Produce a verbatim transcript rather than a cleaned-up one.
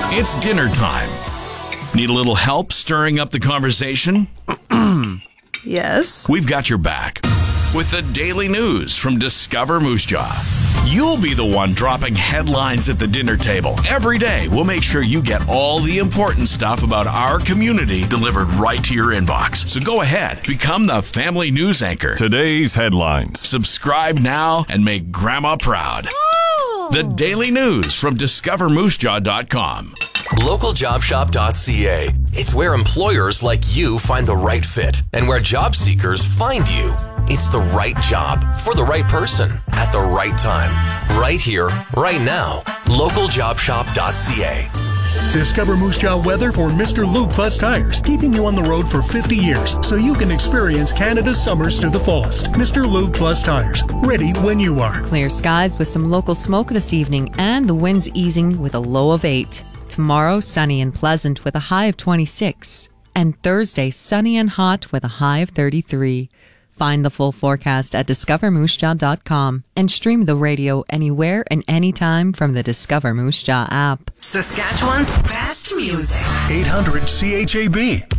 It's dinner time. Need a little help stirring up the conversation? Yes. We've got your back with the daily news from Discover Moose Jaw. You'll be the one dropping headlines at the dinner table. Every day, we'll make sure you get all the important stuff about our community delivered right to your inbox. So go ahead, become the family news anchor. Today's headlines. Subscribe now and make Grandma proud. The daily news from discover moose jaw dot com. local job shop dot c a. It's where employers like you find the right fit and where job seekers find you. It's the right job for the right person at the right time. Right here, right now. local job shop dot c a. Discover Moose Jaw weather for Mister Lube Plus Tires, keeping you on the road for fifty years so you can experience Canada's summers to the fullest. Mister Lube Plus Tires, ready when you are. Clear skies with some local smoke this evening and the winds easing with a low of eight. Tomorrow, sunny and pleasant with a high of twenty-six. And Thursday, sunny and hot with a high of thirty-three. Find the full forecast at discover moose jaw dot com and stream the radio anywhere and anytime from the Discover Moose Jaw app. Saskatchewan's best music. eight hundred C H A B.